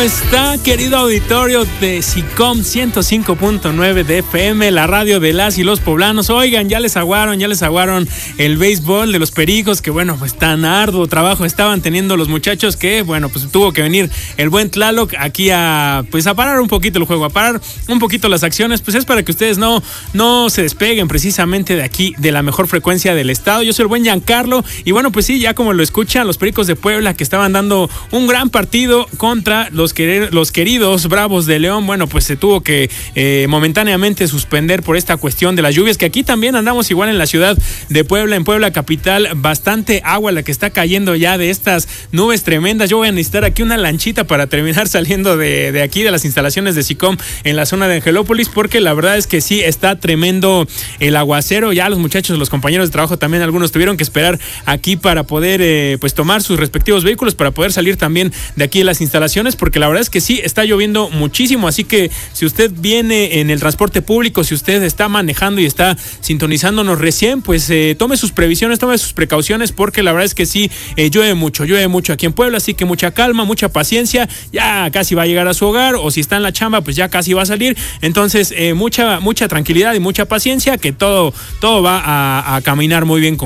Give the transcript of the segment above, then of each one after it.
está, querido auditorio de SICOM 105.9 de FM, la radio de las y los poblanos? Oigan, ya les aguaron el béisbol de los Pericos, que bueno, pues tan arduo trabajo estaban teniendo los muchachos que, bueno, pues tuvo que venir el buen Tlaloc aquí a parar un poquito el juego, a parar un poquito las acciones, pues es para que ustedes no se despeguen precisamente de aquí, de la mejor frecuencia del estado. Yo soy el buen Giancarlo, y bueno, pues sí, ya como lo escuchan, los Pericos de Puebla, que estaban dando un gran partido contra los queridos Bravos de León, bueno, pues se tuvo que momentáneamente suspender por esta cuestión de las lluvias, que aquí también andamos igual en la ciudad de Puebla, en Puebla capital, bastante agua la que está cayendo ya de estas nubes tremendas. Yo voy a necesitar aquí una lanchita para terminar saliendo de aquí, de las instalaciones de SICOM en la zona de Angelópolis, porque la verdad es que sí está tremendo el aguacero. Ya los muchachos, los compañeros de trabajo también, algunos tuvieron que esperar aquí para poder tomar sus respectivos vehículos para poder salir también de aquí de las instalaciones, porque la verdad es que sí está lloviendo muchísimo. Así que si usted viene en el transporte público, si usted está manejando y está sintonizándonos recién, pues tome sus previsiones, tome sus precauciones, porque la verdad es que sí llueve mucho aquí en Puebla. Así que mucha calma, mucha paciencia, ya casi va a llegar a su hogar, o si está en la chamba, pues ya casi va a salir. Entonces mucha tranquilidad y mucha paciencia, que todo va a caminar muy bien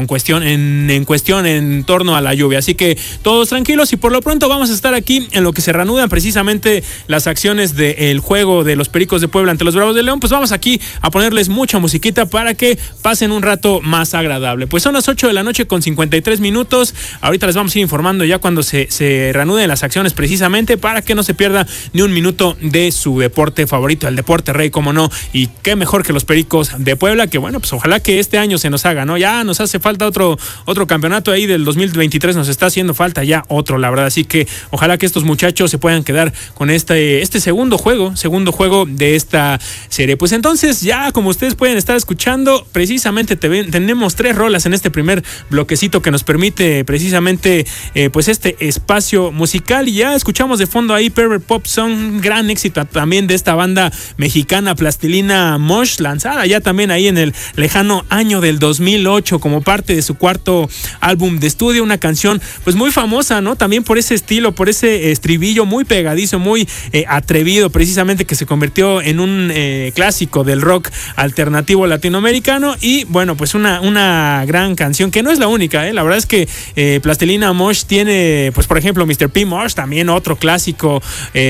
en torno a la lluvia. Así que todos tranquilos, y por lo pronto vamos a estar aquí en lo que se reanudan precisamente las acciones del juego de los Pericos de Puebla ante los Bravos de León. Pues vamos aquí a ponerles mucha musiquita para que pasen un rato más agradable. Pues son las 8 de la noche con 53 minutos. Ahorita les vamos a ir informando ya cuando se reanuden las acciones, precisamente para que no se pierda ni un minuto de su deporte favorito, el deporte rey, como no. Y qué mejor que los Pericos de Puebla, que bueno, pues ojalá que este año se nos haga, ¿no? Ya nos hace falta otro campeonato ahí del 2023, nos está haciendo falta ya otro, la verdad. Así que ojalá que estos muchachos se puedan quedar con este segundo juego de esta serie. Pues entonces, ya como ustedes pueden estar escuchando, precisamente tenemos 3 rolas en este primer bloquecito que nos permite precisamente pues este espacio musical. Y ya escuchamos de fondo ahí Pervert Pop Song, gran éxito también de esta banda mexicana Plastilina Mosh, lanzada ya también ahí en el lejano año del 2008 como parte de su cuarto álbum de estudio. Una canción pues muy famosa, ¿no? También por ese estilo, por ese estribillo muy pegadizo, muy atrevido, precisamente, que se convirtió en un clásico del rock alternativo latinoamericano. Y bueno, pues una gran canción, que no es la única, la verdad es que Plastilina Mosh tiene, pues por ejemplo, Mr. P. Mosh, también otro clásico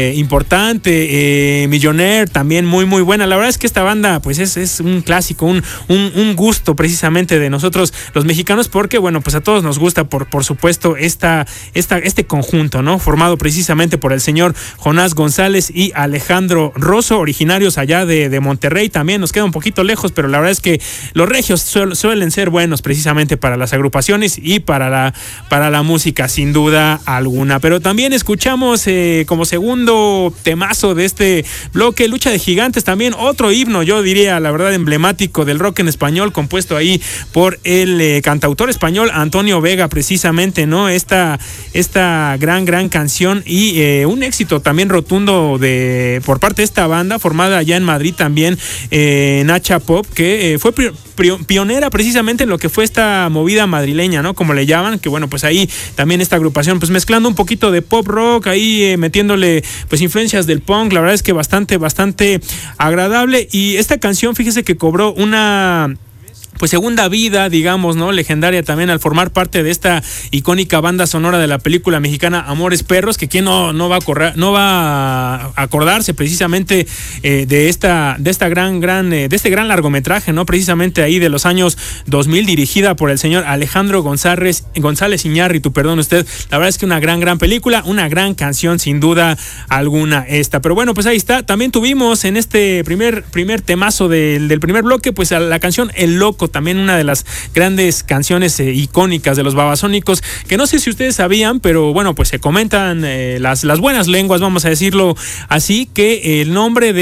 importante, Millionaire, también muy muy buena. La verdad es que esta banda pues es un clásico, un gusto precisamente de nosotros los mexicanos, porque bueno, pues a todos nos gusta por supuesto este conjunto, ¿no? Formado precisamente por el señor Jonás González y Alejandro Rosso, originarios allá de Monterrey. También nos queda un poquito lejos, pero la verdad es que los regios suelen ser buenos precisamente para las agrupaciones y para la música, sin duda alguna. Pero también escuchamos como segundo temazo de este bloque, Lucha de Gigantes, también otro himno, yo diría, la verdad, emblemático del rock en español, compuesto ahí por el cantautor español Antonio Vega, precisamente, ¿no? Esta gran canción, y un éxito también rotundo por parte de esta banda, formada allá en Madrid también, Nacha Pop, que fue pionera precisamente en lo que fue esta movida madrileña, ¿no? Como le llaman, que bueno, pues ahí también esta agrupación, pues mezclando un poquito de pop rock, ahí metiéndole pues influencias del punk. La verdad es que bastante agradable. Y esta canción, fíjese que cobró una pues segunda vida, digamos, ¿no? Legendaria también, al formar parte de esta icónica banda sonora de la película mexicana Amores Perros, que quién no va a acordarse precisamente de este gran largometraje, ¿no? Precisamente ahí de los años 2000, dirigida por el señor Alejandro González Iñárritu, perdón usted. La verdad es que una gran película, una gran canción, sin duda alguna esta. Pero bueno, pues ahí está. También tuvimos en este primer temazo del primer bloque, pues a la canción El Loco, también una de las grandes canciones icónicas de los Babasónicos, que no sé si ustedes sabían, pero bueno, pues se comentan las buenas lenguas, vamos a decirlo así, que el nombre de